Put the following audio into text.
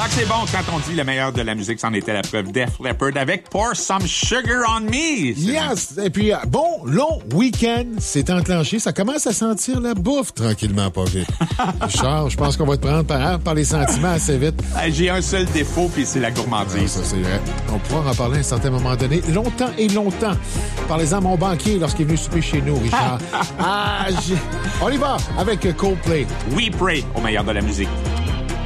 Ah, c'est bon quand on dit le meilleur de la musique, c'en était la preuve. Def Leppard avec Pour Some Sugar on Me. Yes! Et puis, bon, long week-end, c'est enclenché. Ça commence à sentir la bouffe tranquillement, pas vite. Richard, je pense qu'on va te prendre par les sentiments assez vite. J'ai un seul défaut, puis c'est la gourmandise. Ça, c'est vrai. On pourra en parler à un certain moment donné, longtemps et longtemps. Parlez-en à mon banquier lorsqu'il est venu souper chez nous, Richard. On y va avec Coldplay. We Pray au meilleur de la musique.